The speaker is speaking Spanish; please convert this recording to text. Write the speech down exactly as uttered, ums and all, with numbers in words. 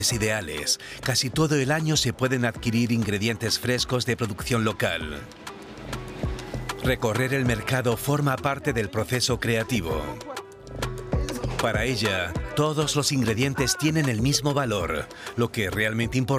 ideales. Casi todo el año se pueden adquirir ingredientes frescos de producción local. Recorrer el mercado forma parte del proceso creativo. Para ella, todos los ingredientes tienen el mismo valor. Lo que realmente importa